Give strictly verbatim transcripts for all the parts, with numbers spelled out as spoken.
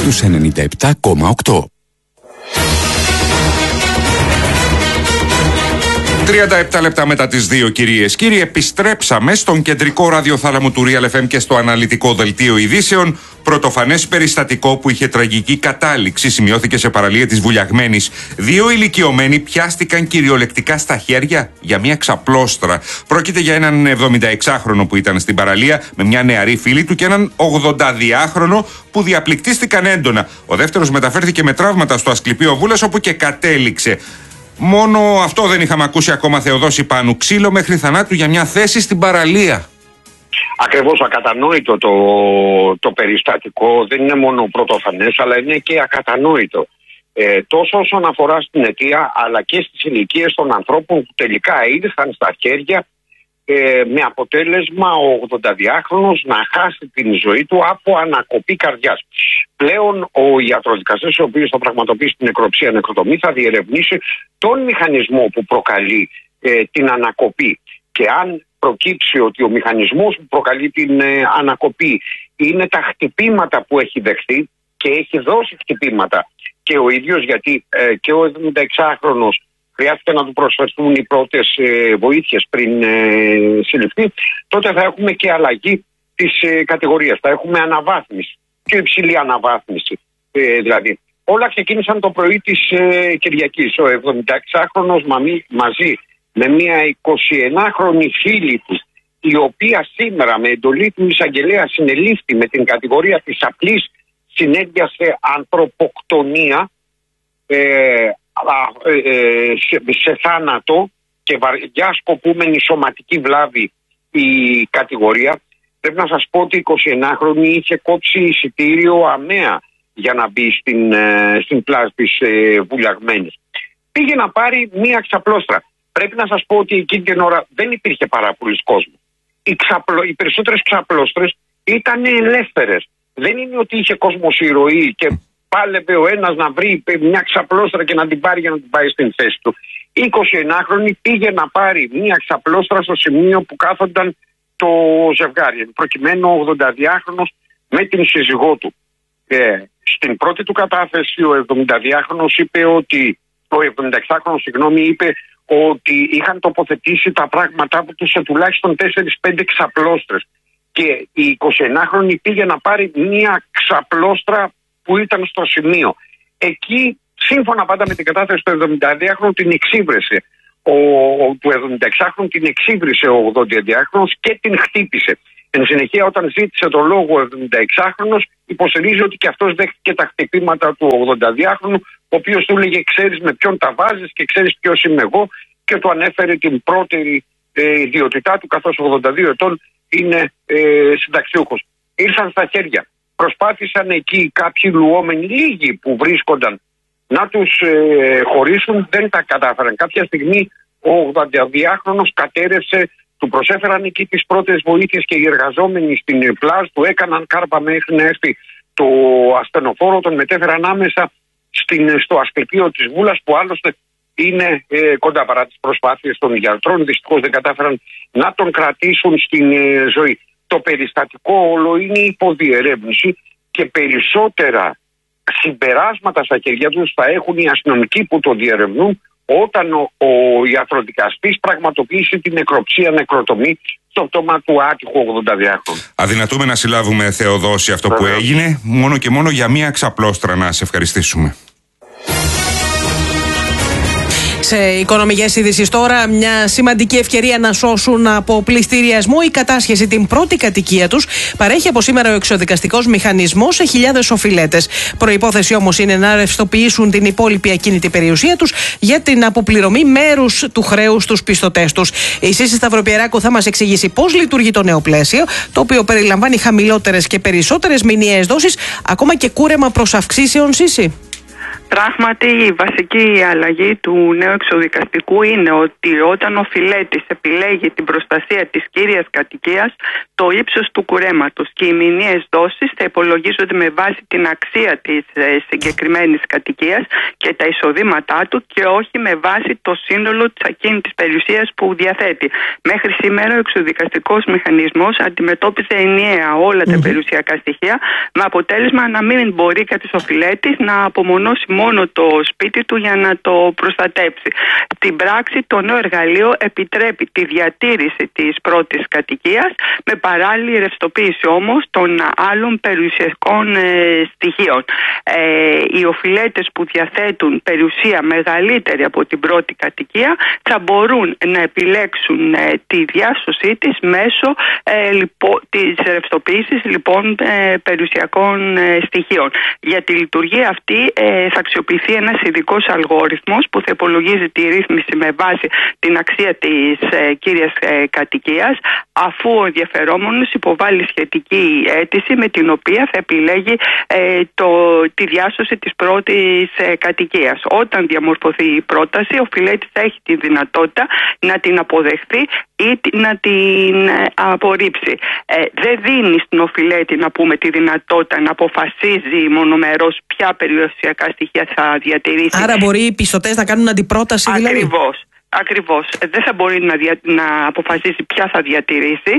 στους ενενήντα επτά κόμμα οκτώ. τριάντα επτά λεπτά μετά τις δύο, κυρίες. Κύριοι, επιστρέψαμε στον κεντρικό ραδιοθάλαμο του Real εφ εμ και στο αναλυτικό δελτίο ειδήσεων. Πρωτοφανές περιστατικό που είχε τραγική κατάληξη σημειώθηκε σε παραλία της Βουλιαγμένης. Δύο ηλικιωμένοι πιάστηκαν κυριολεκτικά στα χέρια για μια ξαπλώστρα. Πρόκειται για έναν εβδομηνταεξάχρονο που ήταν στην παραλία με μια νεαρή φίλη του και έναν ογδονταδυάχρονο που διαπληκτίστηκαν έντονα. Ο δεύτερος μεταφέρθηκε με τραύματα στο Ασκληπείο Βούλας, όπου και κατέληξε. Μόνο αυτό δεν είχαμε ακούσει ακόμα, Θεοδόση Πάνου. Ξύλο μέχρι θανάτου για μια θέση στην παραλία. Ακριβώς, ακατανόητο το, το περιστατικό. Δεν είναι μόνο πρωτοφανές, αλλά είναι και ακατανόητο. Ε, τόσο όσον αφορά στην αιτία, αλλά και στις ηλικίες των ανθρώπων που τελικά ήρθαν στα χέρια, ε, με αποτέλεσμα ο ογδονταδυάχρονος να χάσει την ζωή του από ανακοπή καρδιάς. Πλέον ο ιατροδικαστής, ο οποίος θα πραγματοποιήσει την νεκροψία νεκροτομή, θα διερευνήσει τον μηχανισμό που προκαλεί ε, την ανακοπή. Και αν προκύψει ότι ο μηχανισμός που προκαλεί την ε, ανακοπή είναι τα χτυπήματα που έχει δεχθεί και έχει δώσει χτυπήματα και ο ίδιος, γιατί ε, και ο εβδομηνταεξάχρονος χρειάστηκε να του προσφερθούν οι πρώτες ε, βοήθειες πριν ε, συλληφθεί, τότε θα έχουμε και αλλαγή της ε, κατηγορίας. Θα έχουμε αναβάθμιση, πιο υψηλή αναβάθμιση. Ε, δηλαδή, όλα ξεκίνησαν το πρωί της ε, Κυριακής. Ο εβδομηνταεξάχρονος μαζί με μια εικοσιενάχρονη φίλη του, η οποία σήμερα με εντολή του εισαγγελέα συνελήφθη με την κατηγορία της απλής συνέργειας σε ανθρωποκτονία, ε, σε, σε θάνατο και βαριά σκοπούμενη σωματική βλάβη η κατηγορία. Πρέπει να σας πω ότι η εικοσιενάχρονη είχε κόψει εισιτήριο αμαία για να μπει στην, στην πλάζ της ε, Βουλιαγμένης. Πήγε να πάρει μία ξαπλώστρα. Πρέπει να σας πω ότι εκείνη την ώρα δεν υπήρχε πάρα πολλής κόσμος. Οι, ξαπλω, οι περισσότερες ξαπλώστρες ήταν ελεύθερες. Δεν είναι ότι είχε κόσμος ηρωή και πάλευε ο ένας να βρει μια ξαπλώστρα και να την πάρει για να την πάει στην θέση του. Η εικοσιενάχρονη πήγε να πάρει μια ξαπλώστρα στο σημείο που κάθονταν το ζευγάρι, προκειμένου ο ογδονταδυάχρονος με την σύζυγό του. Ε, στην πρώτη του κατάθεση ο εβδομηνταδυάχρονος είπε ότι, ο εβδομηνταεξάχρονος συγγνώμη, είπε ότι είχαν τοποθετήσει τα πράγματά του σε τουλάχιστον τέσσερις πέντε ξαπλώστρες. Και η εικοσιενάχρονη πήγε να πάρει μια ξαπλώστρα που ήταν στο σημείο. Εκεί, σύμφωνα πάντα με την κατάθεση του εβδομηνταδυάχρονου, την εξύβρεσε. Ο, ο, του εβδομηνταεξάχρονου την εξύβρισε ο ογδονταδυάχρονος και την χτύπησε. Εν συνεχεία, όταν ζήτησε το λόγο ο εβδομηνταεξάχρονος, υποστηρίζει ότι και αυτός δέχτηκε τα χτυπήματα του ογδονταδυάχρονου, ο οποίος του έλεγε: ξέρεις με ποιον τα βάζεις και ξέρεις ποιος είμαι εγώ, και του ανέφερε την πρώτη ε, ιδιότητά του, καθώς ογδόντα δύο ετών είναι ε, συνταξιούχος. Ήρθαν στα χέρια. Προσπάθησαν εκεί κάποιοι λουόμενοι, λίγοι που βρίσκονταν, να τους ε, χωρίσουν, δεν τα κατάφεραν. Κάποια στιγμή ο ογδονταδυάχρονος κατέρευσε, του προσέφεραν εκεί τις πρώτες βοήθειες και οι εργαζόμενοι στην πλάζ του έκαναν κάρπα μέχρι να έρθει το ασθενοφόρο, τον μετέφεραν άμεσα στην, στο Ασκληπείο της Βούλας, που άλλωστε είναι ε, κοντά, παρά τις προσπάθειες των γιατρών. Δυστυχώς δεν κατάφεραν να τον κρατήσουν στην ε, ζωή. Το περιστατικό όλο είναι υποδιερεύνηση και περισσότερα συμπεράσματα στα χέρια τους θα έχουν οι αστυνομικοί που το διερευνούν όταν ο, ο ιατροδικαστής πραγματοποιήσει την νεκροψία νεκροτομή στο πτώμα του άτυχου ογδονταδυάχρονου. Αδυνατούμε να συλλάβουμε, Θεοδόση, αυτό Βέβαια. που έγινε. Μόνο και μόνο για μία ξαπλώστρα να σε ευχαριστήσουμε. Σε οικονομικές ειδήσεις τώρα, μια σημαντική ευκαιρία να σώσουν από πληστηριασμό ή κατάσχεση την πρώτη κατοικία τους παρέχει από σήμερα ο εξοδικαστικός μηχανισμός σε χιλιάδες οφειλέτες. Προϋπόθεση όμως είναι να ρευστοποιήσουν την υπόλοιπη ακίνητη περιουσία τους για την αποπληρωμή μέρους του χρέους στους πιστωτές τους. Η Σύση Σταυροπιεράκου θα μας εξηγήσει πώς λειτουργεί το νέο πλαίσιο, το οποίο περιλαμβάνει χαμηλότερες και περισσότερες μηνιαίες δόσεις, ακόμα και κούρεμα προς αυξήσεων. Σύση. Πράγματι, η βασική αλλαγή του νέου εξοδικαστικού είναι ότι όταν ο φιλέτης επιλέγει την προστασία της κύριας κατοικίας, το ύψος του κουρέματος και οι μηνιαίες δόσεις θα υπολογίζονται με βάση την αξία της συγκεκριμένης κατοικίας και τα εισοδήματά του και όχι με βάση το σύνολο της ακίνητης περιουσίας που διαθέτει. Μέχρι σήμερα ο εξοδικαστικός μηχανισμός αντιμετώπιζε ενιαία όλα τα mm-hmm. περιουσιακά στοιχεία, με αποτέλεσμα να μην μπορεί κάποιος ο φιλέτης να απομονώσει μόνο το σπίτι του για να το προστατέψει. Στην πράξη, το νέο εργαλείο επιτρέπει τη διατήρηση της πρώτης κατοικίας με παράλληλη ρευστοποίηση όμως των άλλων περιουσιακών ε, στοιχείων. Ε, οι οφειλέτες που διαθέτουν περιουσία μεγαλύτερη από την πρώτη κατοικία θα μπορούν να επιλέξουν ε, τη διάσωσή της μέσω ε, λοιπόν, της ρευστοποίησης λοιπόν, ε, περιουσιακών ε, στοιχείων. Για τη λειτουργία αυτή ε, θα αξιοποιηθεί ένας ειδικός αλγόριθμος που θα υπολογίζει τη ρύθμιση με βάση την αξία της ε, κύριας ε, κατοικίας, αφού ο ενδιαφερόμενος υποβάλει σχετική αίτηση με την οποία θα επιλέγει ε, το, τη διάσωση της πρώτης ε, κατοικίας. Όταν διαμορφωθεί η πρόταση, ο φιλέτης θα έχει τη δυνατότητα να την αποδεχθεί ή να την ε, απορρίψει. Ε, δεν δίνει στην οφειλέτη, να πούμε, τη δυνατότητα να αποφασίζει μονομερώς ποια περιουσιακά στοιχεία θα διατηρήσει. Άρα μπορεί οι πιστωτές να κάνουν αντιπρόταση, δηλαδή. Ακριβώς. Ακριβώς. Δεν θα μπορεί να, δια... να αποφασίσει ποια θα διατηρήσει.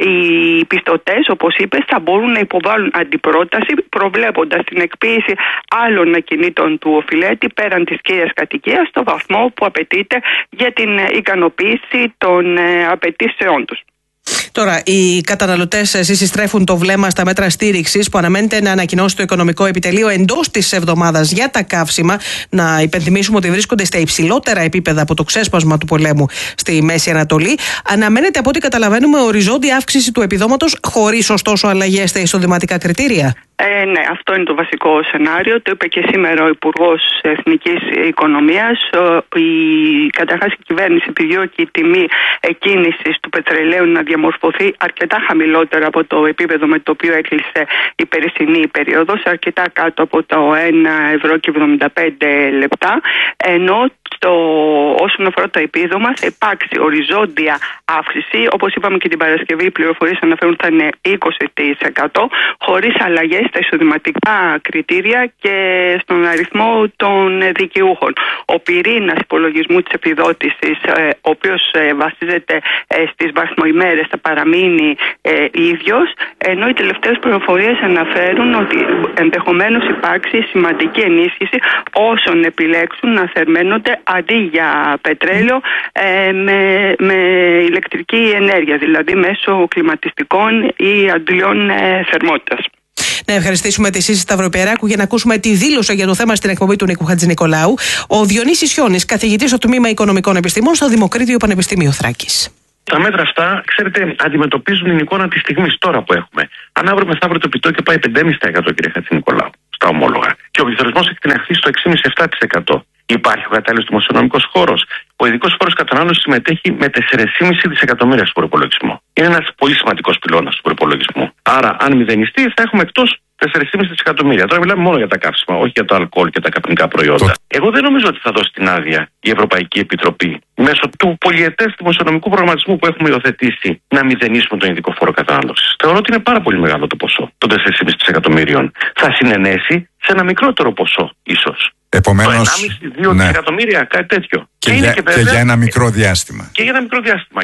Οι πιστωτές, όπως είπες, θα μπορούν να υποβάλουν αντιπρόταση προβλέποντας την εκποίηση άλλων ακινήτων του οφειλέτη πέραν της κύριας κατοικίας στο βαθμό που απαιτείται για την ικανοποίηση των απαιτήσεών τους. Τώρα, οι καταναλωτές συστρέφουν το βλέμμα στα μέτρα στήριξης που αναμένεται να ανακοινώσει το Οικονομικό Επιτελείο εντός της εβδομάδας για τα καύσιμα. Να υπενθυμίσουμε ότι βρίσκονται στα υψηλότερα επίπεδα από το ξέσπασμα του πολέμου στη Μέση Ανατολή. Αναμένεται, από ό,τι καταλαβαίνουμε, οριζόντια αύξηση του επιδόματος, χωρίς ωστόσο αλλαγές στα εισοδηματικά κριτήρια. Ε, ναι, αυτό είναι το βασικό σενάριο. Το είπε και σήμερα ο Υπουργός Εθνικής Οικονομίας. Η, καταρχάς η κυβέρνηση επιδιώκει η τιμή εκκίνησης του πετρελαίου να διαμορφωθεί αρκετά χαμηλότερα από το επίπεδο με το οποίο έκλεισε η περσινή περίοδος, αρκετά κάτω από το ένα ευρώ και εβδομήντα πέντε λεπτά, ενώ το, όσον αφορά το επίδομα θα υπάρξει οριζόντια αύξηση. Όπως είπαμε και την Παρασκευή, οι πληροφορίες αναφέρουν ότι θα είναι είκοσι τοις εκατό, χωρίς αλλαγές στα εισοδηματικά κριτήρια και στον αριθμό των δικαιούχων. Ο πυρήνας υπολογισμού της επιδότησης, ο οποίος βασίζεται στις βαθμοημέρες, θα παραμείνει ίδιος, ενώ οι τελευταίες πληροφορίες αναφέρουν ότι ενδεχομένως υπάρξει σημαντική ενίσχυση όσων επιλέξουν να θερμαίνονται αντί για πετρέλαιο ε, με, με ηλεκτρική ενέργεια, δηλαδή μέσω κλιματιστικών ή αντλιών ε, θερμότητας. Να ευχαριστήσουμε τη Σύση Σταυροπιεράκου για να ακούσουμε τη δήλωση για το θέμα στην εκπομπή του Νίκου Χατζηνικολάου. Ο Διονύσης Χιώνης, καθηγητής στο Τμήμα Οικονομικών Επιστημών στο Δημοκρίτιο Πανεπιστήμιο Θράκης. Τα μέτρα αυτά, ξέρετε, αντιμετωπίζουν την εικόνα τη στιγμή τώρα που έχουμε. Αν αύριο μεθαύριο το επιτόκιο πάει πέντε κόμμα πέντε τοις εκατό, κύριε Χατζηνικολάου, στα ομόλογα, και ο πληθωρισμός εκτιναχθεί στο έξι κόμμα πέντε με επτά τοις εκατό, υπάρχει ο κατάλληλος δημοσιονομικός χώρος. Ο ειδικός φόρος κατανάλωσης συμμετέχει με τέσσερα κόμμα πέντε δισεκατομμύρια στον προϋπολογισμό. Είναι ένας πολύ σημαντικός πυλώνας του προϋπολογισμού. Άρα, αν μηδενιστεί, θα έχουμε εκτός τέσσερα κόμμα πέντε δισεκατομμύρια. Τώρα μιλάμε μόνο για τα καύσιμα, όχι για το αλκοόλ και τα καπνικά προϊόντα. Εγώ δεν νομίζω ότι θα δώσει την άδεια η Ευρωπαϊκή Επιτροπή μέσω του πολυετές δημοσιονομικού προγραμματισμού που έχουμε υιοθετήσει να μηδενίσουμε τον ειδικό φόρο κατανάλωσης. Θεωρώ ότι είναι πάρα πολύ μεγάλο το ποσό των τέσσερα κόμμα πέντε δισεκατομμύριων. Θα συνενέσει σε ένα μικρότερο ποσό, ίσως. Επομένως, το ένα κόμμα πέντε με δύο ναι. δισεκατομμύρια, κάτι τέτοιο. Και, και, για, και, και για ένα μικρό διάστημα. Και για ένα μικρό διάστημα.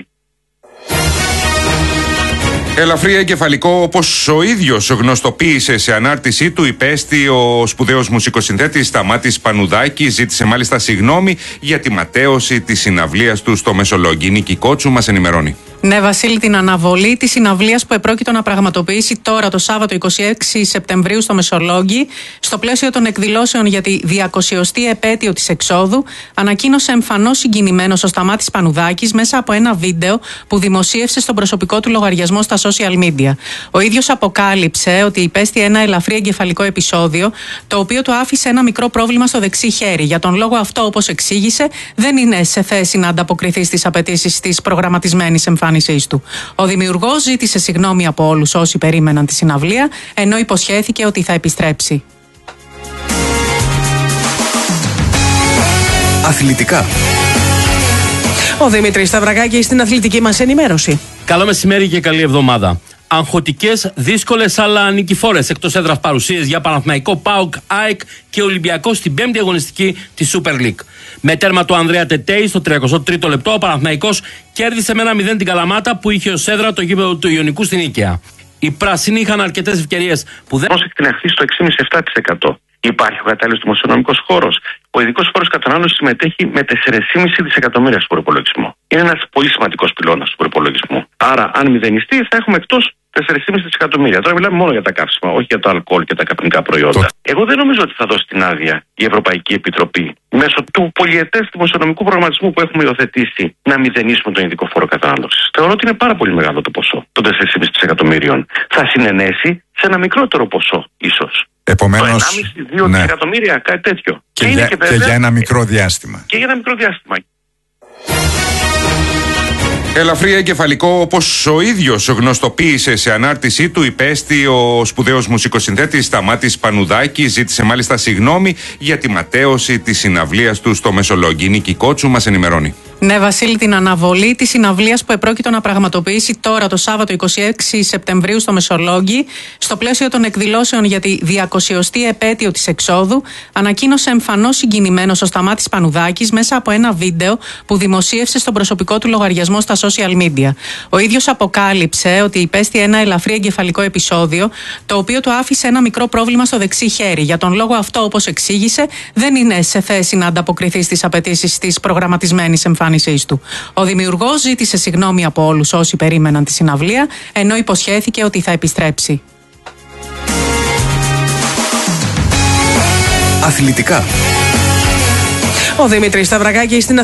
Ελαφρύ εγκεφαλικό, όπως ο ίδιος γνωστοποίησε σε ανάρτησή του, υπέστη ο σπουδαίος μουσικοσυνθέτης Σταμάτης Πανουδάκης. Ζήτησε μάλιστα συγγνώμη για τη ματέωση της συναυλίας του στο Μεσολόγγι. Η Νίκη Κότσου μας ενημερώνει. Ναι, Βασίλη, την αναβολή της συναυλίας που επρόκειτο να πραγματοποιήσει τώρα το Σάββατο εικοστή έκτη Σεπτεμβρίου στο Μεσολόγγι, στο πλαίσιο των εκδηλώσεων για τη διακοσιοστή επέτειο της εξόδου, ανακοίνωσε εμφανώς συγκινημένος ο Σταμάτης Πανουδάκης μέσα από ένα βίντεο που δημοσίευσε στον προσωπικό του λογαριασμό στα social media. Ο ίδιος αποκάλυψε ότι υπέστη ένα ελαφρύ εγκεφαλικό επεισόδιο, το οποίο του άφησε ένα μικρό πρόβλημα στο δεξί χέρι. Για τον λόγο αυτό, όπως εξήγησε, δεν είναι σε θέση να ανταποκριθεί στις απαιτήσεις της προγραμματισμένης εμφάνισης του. Ο δημιουργός ζήτησε συγγνώμη από όλους όσοι περίμεναν τη συναυλία, ενώ υποσχέθηκε ότι θα επιστρέψει. Αθλητικά. Ο Δημήτρης Σταυρακάκης στην αθλητική μας ενημέρωση. Καλό μεσημέρι και καλή εβδομάδα. Αγχωτικές, δύσκολες αλλά νικηφόρες εκτός έδρας παρουσίες για Παναθηναϊκό, ΠΑΟΚ, ΑΕΚ και Ολυμπιακό στην πέμπτη αγωνιστική της Super League. Με τέρμα του Ανδρέα Τετέη στο τριακοστό τρίτο λεπτό, ο Παναθηναϊκός κέρδισε με ένα μηδέν την Καλαμάτα που είχε ως έδρα το γήπεδο του Ιωνικού στην Νίκαια. Οι πράσινοι είχαν αρκετές ευκαιρίες που δεν. Έχει εκτιναχθεί στο έξι κόμμα επτά τοις εκατό. Υπάρχει ο κατάλληλος δημοσιονομικός χώρος. Ο ειδικός φόρος κατανάλωσης συμμετέχει με τέσσερα κόμμα πέντε δισεκατομμύρια στον προϋπολογισμό. Είναι ένας πολύ σημαντικός πυλώνας του προϋπολογισμού. Άρα, αν μηδενιστεί, θα έχουμε εκτός τέσσερα κόμμα πέντε δισεκατομμύρια. Τώρα μιλάμε μόνο για τα καύσιμα, όχι για το αλκοόλ και τα καπνικά προϊόντα. Το... Εγώ δεν νομίζω ότι θα δώσει την άδεια η Ευρωπαϊκή Επιτροπή μέσω του πολυετές δημοσιονομικού προγραμματισμού που έχουμε υιοθετήσει να μηδενίσουμε τον ειδικό φόρο κατανάλωσης. Θεωρώ ότι είναι πάρα πολύ μεγάλο το ποσό των τέσσερα κόμμα πέντε δισεκατομμύριων. Θα συνενέσει σε ένα μικρότερο ποσό, ίσως. Επομένως, το ένα κόμμα πέντε δύο ναι. δισεκατομμύρια, κάτι τέτοιο. Και, και, για, και, και για ένα μικρό διάστημα. Και για ένα μικρό διάστημα. Ελαφρύ εγκεφαλικό, όπως ο ίδιος γνωστοποίησε σε ανάρτησή του, υπέστη ο σπουδαίος μουσικοσυνθέτης Σταμάτης Πανουδάκης. Ζήτησε μάλιστα συγγνώμη για τη ματέωση της συναυλίας του στο Μεσολόγγι. Η Νίκη Κότσου μας ενημερώνει. Ναι, Βασίλη, την αναβολή της συναυλίας που επρόκειτο να πραγματοποιήσει τώρα το Σάββατο είκοσι έξι Σεπτεμβρίου στο Μεσολόγγι, στο πλαίσιο των εκδηλώσεων για τη διακοσιοστή επέτειο της εξόδου, ανακοίνωσε εμφανώς συγκινημένος ο Σταμάτης Πανουδάκης μέσα από ένα βίντεο που δημοσίευσε στον προσωπικό του λογαριασμό στα social media. Ο ίδιος αποκάλυψε ότι υπέστη ένα ελαφρύ εγκεφαλικό επεισόδιο, το οποίο του άφησε ένα μικρό πρόβλημα στο δεξί χέρι. Για τον λόγο αυτό, όπως εξήγησε, δεν είναι σε θέση να ανταποκριθεί στις απαιτήσεις της προγραμματισμένης εμφάνισης. Του. Ο δημιουργός ζήτησε συγγνώμη από όλους όσοι περίμεναν τη συναυλία, ενώ υποσχέθηκε ότι θα επιστρέψει. Αθλητικά. Ο Δημήτρης Σταυρακάκης στην